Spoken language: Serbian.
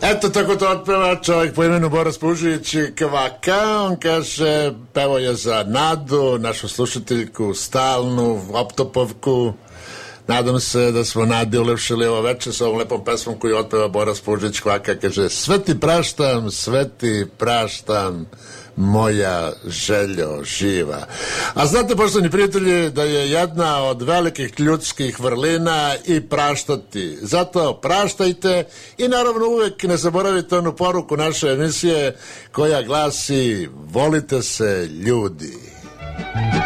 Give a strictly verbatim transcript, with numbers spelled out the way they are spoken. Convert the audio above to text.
Eto tako to otpeva čovjek po imenu Boris Pužević Kvaka. On kaže, pevo je za Nadu, našu slušateljku, stalnu Optopovku. Nadam se da smo Nadi ulepšili ovo večer sa ovom lepom pesmom koju otpeva Boris Pužević Kvaka. Kaže, sve ti praštam, sve ti praštam, moja željo živa. A znate, poštovani prijatelji, da je jedna od velikih ljudskih vrlina i praštati. Zato praštajte i naravno uvek ne zaboravite onu poruku naše emisije koja glasi: volite se ljudi.